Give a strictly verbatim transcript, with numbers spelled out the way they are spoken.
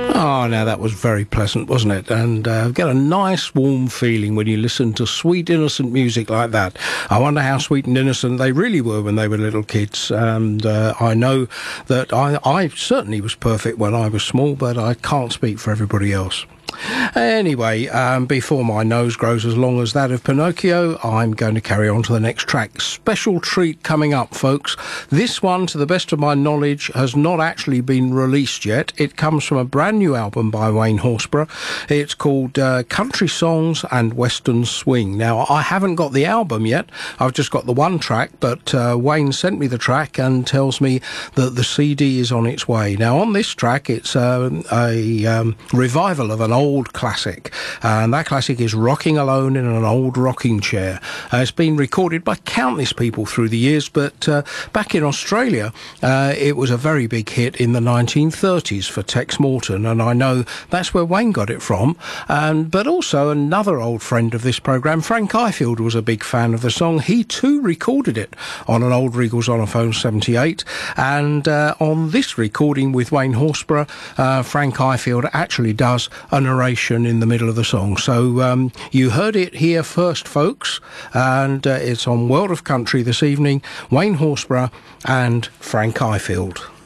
Oh, now that was very pleasant, wasn't it? And uh, get a nice warm feeling when you listen to sweet, innocent music like that. I wonder how sweet and innocent they really were when they were little kids. And uh, I know that I, I certainly was perfect when I was small, but I can't speak for everybody else. Anyway, um, before my nose grows as long as that of Pinocchio, I'm going to carry on to the next track. Special treat coming up, folks. This one, to the best of my knowledge, has not actually been released yet. It comes from a brand new album by Wayne Horsburgh. It's called uh, Country Songs and Western Swing. Now, I haven't got the album yet. I've just got the one track, but uh, Wayne sent me the track and tells me that the C D is on its way. Now, on this track, it's uh, a um, revival of an old old classic, and that classic is Rocking Alone in an Old Rocking Chair. Uh, it's been recorded by countless people through the years, but uh, back in Australia uh, it was a very big hit in the nineteen thirties for Tex Morton, and I know that's where Wayne got it from. Um, but also another old friend of this programme, Frank Ifield, was a big fan of the song. He too recorded it on an old Regal Zonophone seventy-eight, and uh, on this recording with Wayne Horsburgh, uh, Frank Ifield actually does a narration in the middle of the song. So um, you heard it here first, folks, and uh, it's on World of Country this evening. Wayne Horsburgh and Frank Ifield.